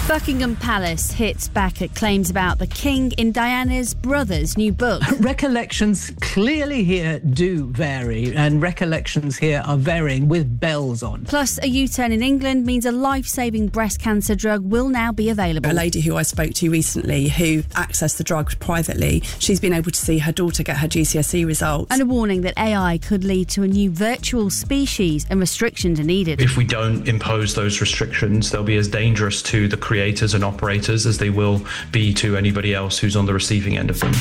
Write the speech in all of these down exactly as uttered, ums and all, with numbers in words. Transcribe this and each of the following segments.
Buckingham Palace hits back at claims about the King in Diana's brother's new book. Recollections clearly here do vary, and recollections here are varying with bells on. Plus, a U-turn in England means a life-saving breast cancer drug will now be available. A lady who I spoke to recently who accessed the drug privately, she's been able to see her daughter get her G C S E results. And a warning that A I could lead to a new virtual species and restrictions are needed. If we don't impose those restrictions, they'll be as dangerous to the creators and operators as they will be to anybody else who's on the receiving end of them.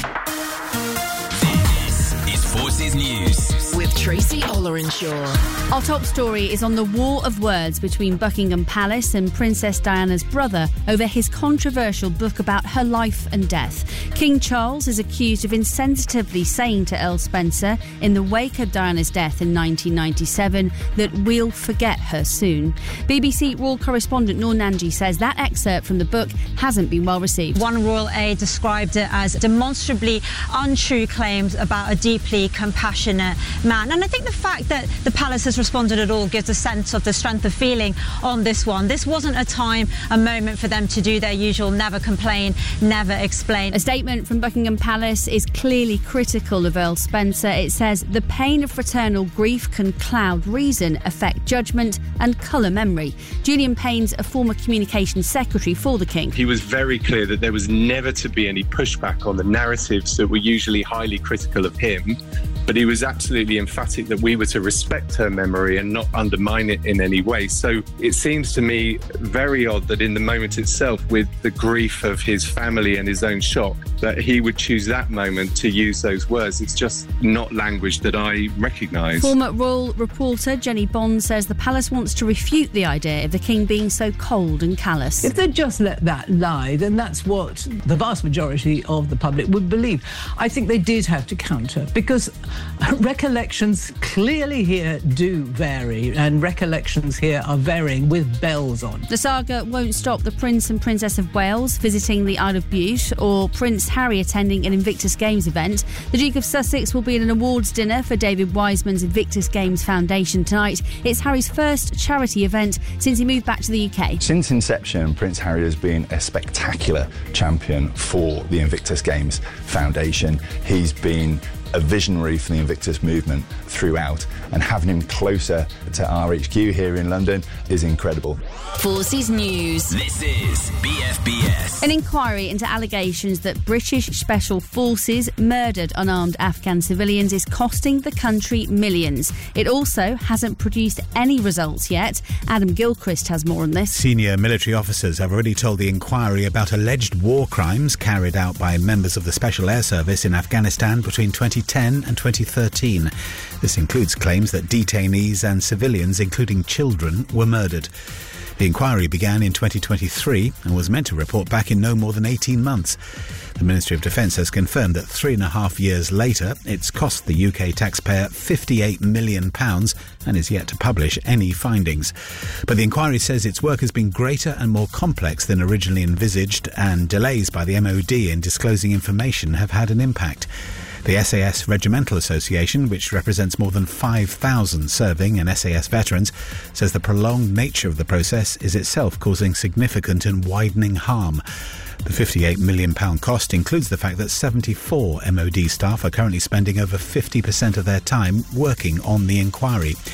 This is Forces News with Tracy Ollerenshaw. Our top story is on the war of words between Buckingham Palace and Princess Diana's brother over his controversial book about her life and death. King Charles is accused of insensitively saying to Earl Spencer in the wake of Diana's death in nineteen ninety-seven that we'll forget her soon. B B C royal correspondent Noor Nanji says that excerpt from the book hasn't been well received. One royal aide described it as demonstrably untrue claims about a deeply compassionate man. And I think the fact that the palace has responded at all gives a sense of the strength of feeling on this one. This wasn't a time, a moment for them to do their usual never complain, never explain. A statement from Buckingham Palace is clearly critical of Earl Spencer. It says the pain of fraternal grief can cloud reason, affect judgment and colour memory. Julian Payne's a former communications secretary for the King. He was very clear that there was never to be any pushback on the narratives that were usually highly critical of him. But he was absolutely emphatic that we were to respect her memory and not undermine it in any way. So it seems to me very odd that in the moment itself, with the grief of his family and his own shock, that he would choose that moment to use those words. It's just not language that I recognise. Former royal reporter Jenny Bond says the palace wants to refute the idea of the King being so cold and callous. If they'd just let that lie, then that's what the vast majority of the public would believe. I think they did have to counter, because recollections clearly here do vary, and recollections here are varying with bells on. The saga won't stop the Prince and Princess of Wales visiting the Isle of Bute or Prince Harry attending an Invictus Games event. The Duke of Sussex will be at an awards dinner for David Wiseman's Invictus Games Foundation tonight. It's Harry's first charity event since he moved back to the U K. Since inception, Prince Harry has been a spectacular champion for the Invictus Games Foundation. He's been a visionary for the Invictus movement throughout, and having him closer to R H Q here in London is incredible. Forces News. This is B F B S. An inquiry into allegations that British Special Forces murdered unarmed Afghan civilians is costing the country millions. It also hasn't produced any results yet. Adam Gilchrist has more on this. Senior military officers have already told the inquiry about alleged war crimes carried out by members of the Special Air Service in Afghanistan between twenty ten and twenty thirteen. This includes claims that detainees and civilians, including children, were murdered. The inquiry began in twenty twenty-three and was meant to report back in no more than eighteen months. The Ministry of Defence has confirmed that three and a half years later, it's cost the U K taxpayer fifty-eight million pounds and is yet to publish any findings. But the inquiry says its work has been greater and more complex than originally envisaged, and delays by the M O D in disclosing information have had an impact. The S A S Regimental Association, which represents more than five thousand serving and S A S veterans, says the prolonged nature of the process is itself causing significant and widening harm. The fifty-eight million pounds cost includes the fact that seventy-four M O D staff are currently spending over fifty percent of their time working on the inquiry.